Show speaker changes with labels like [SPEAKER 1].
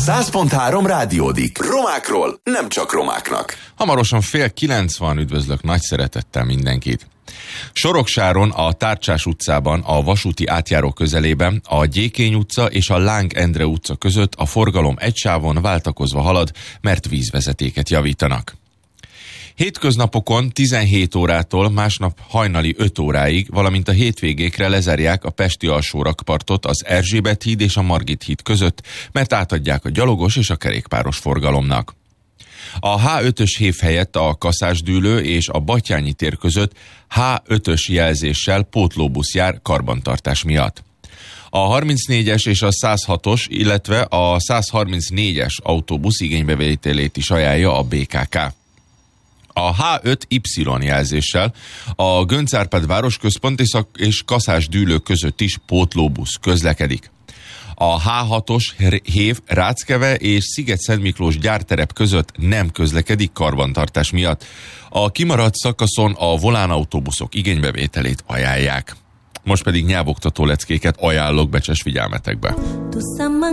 [SPEAKER 1] 100.3 rádiódik. Romákról, nem csak romáknak.
[SPEAKER 2] Hamarosan 8:30, üdvözlök nagy szeretettel mindenkit. Soroksáron, a Tárcsás utcában, a vasúti átjáró közelében, a Gyékény utca és a Láng Endre utca között a forgalom egy sávon váltakozva halad, mert vízvezetéket javítanak. Hétköznapokon 17 órától másnap hajnali 5 óráig, valamint a hétvégékre lezárják a pesti alsórakpartot az Erzsébet híd és a Margit híd között, mert átadják a gyalogos és a kerékpáros forgalomnak. A H5-ös hév helyett a Kaszásdűlő és a Batthyány tér között H5-ös jelzéssel pótlóbusz jár karbantartás miatt. A 34-es és a 106-os, illetve a 134-es autóbusz igénybevételét is ajánlja a BKK. A H5Y jelzéssel a Göncz Árpád városközpont és Kaszásdűlő között is pótlóbusz közlekedik. A H6-os hév Ráckeve és Sziget-Szentmiklós gyárterep között nem közlekedik karbantartás miatt. A kimaradt szakaszon a volánautóbuszok igénybevételét ajánlják. Most pedig nyelvoktató leckéket ajánlok becses figyelmetekbe.